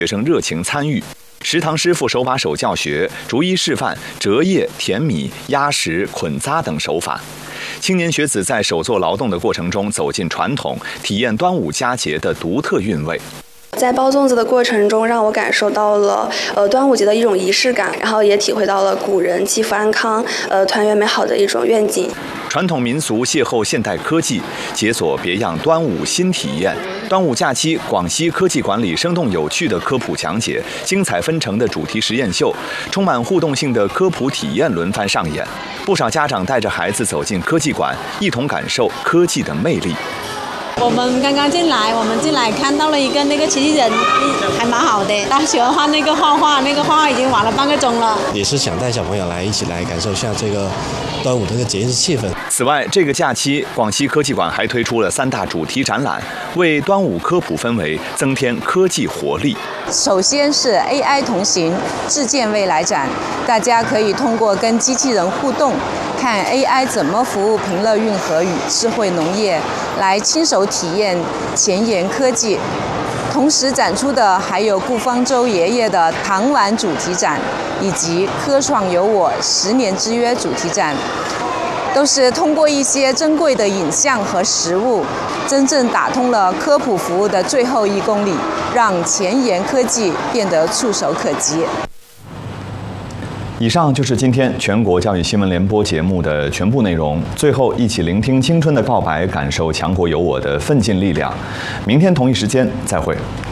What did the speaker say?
学生热情参与。食堂师傅手把手教学，逐一示范折叶、填米、压实、捆扎等手法。青年学子在手作劳动的过程中走进传统，体验端午佳节的独特韵味。 在包粽子的过程中，让我感受到了端午节的一种仪式感，然后也体会到了古人祈福安康、团圆美好的一种愿景。 传统民俗邂逅现代科技，解锁别样端午新体验。端午假期，广西科技馆里生动有趣的科普讲解，精彩纷呈的主题实验秀，充满互动性的科普体验轮番上演。不少家长带着孩子走进科技馆，一同感受科技的魅力。 我们刚刚进来看到了一个那个机器人，还蛮好的。他喜欢画那个画画已经玩了半个钟了。 也是想带小朋友一起来感受一下这个端午这个节日气氛。 此外，这个假期，广西科技馆还推出了3大主题展览，为端午科普氛围增添科技活力。 首先是 AI 同行智见未来展，大家可以通过跟机器人互动，看 AI 怎么服务平乐运河与智慧农业，来亲手体验前沿科技。同时展出的还有顾方舟爷爷的糖丸主题展，以及科创有我10年之约主题展，都是通过一些珍贵的影像和实物，真正打通了科普服务的最后1公里，让前沿科技变得触手可及。 以上就是今天全国教育新闻联播节目的全部内容。最后，一起聆听青春的告白，感受强国有我的奋进力量。明天同一时间再会。